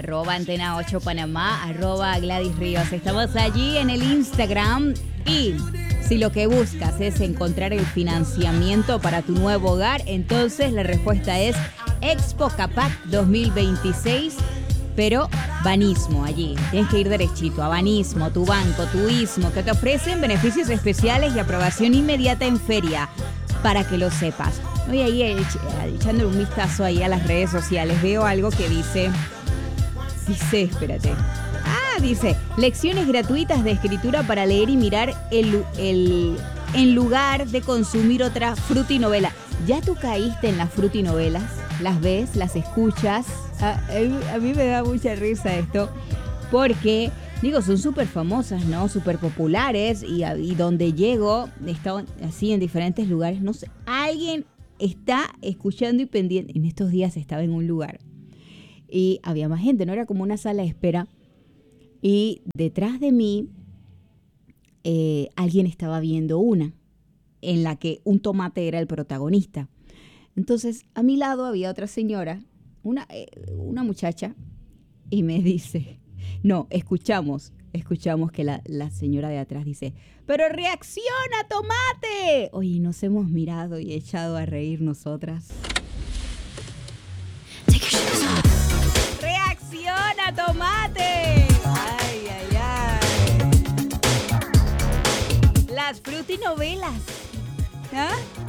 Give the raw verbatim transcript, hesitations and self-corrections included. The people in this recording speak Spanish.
arroba Antena ocho Panamá, arroba Gladys Ríos. Estamos allí en el Instagram y si lo que buscas es encontrar el financiamiento para tu nuevo hogar, entonces la respuesta es Expo Capac dos mil veintiséis, pero Banismo allí. Tienes que ir derechito a Banismo, tu banco, tu ismo, que te ofrecen beneficios especiales y aprobación inmediata en feria, para que lo sepas. Voy ahí echando un vistazo ahí a las redes sociales. Veo algo que dice, dice, espérate. Ah, dice, lecciones gratuitas de escritura para leer y mirar el, el, en lugar de consumir otra frutinovela. ¿Ya tú caíste en las frutinovelas? ¿Las ves? ¿Las escuchas? A, a, a mí me da mucha risa esto, porque, digo, son súper famosas, ¿no? Súper populares, y, y donde llego, he estado así en diferentes lugares, no sé, alguien está escuchando y pendiente. En estos días estaba en un lugar y había más gente, no era como una sala de espera, y detrás de mí eh, alguien estaba viendo una en la que un tomate era el protagonista. Entonces a mi lado había otra señora, una, eh, una muchacha, y me dice, no, escuchamos, escuchamos que la, la señora de atrás dice, ¡pero reacciona, tomate! Oye, nos hemos mirado y echado a reír nosotras. ¡Reacciona, tomate! ¡Ay, ay, ay! Las frutinovelas, ¿ah?